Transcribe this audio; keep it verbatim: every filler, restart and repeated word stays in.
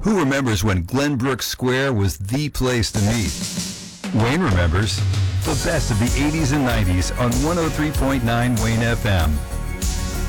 Who remembers when Glenbrook Square was the place to meet? Wayne remembers. The best of the eighties and nineties on one oh three point nine Wayne F M.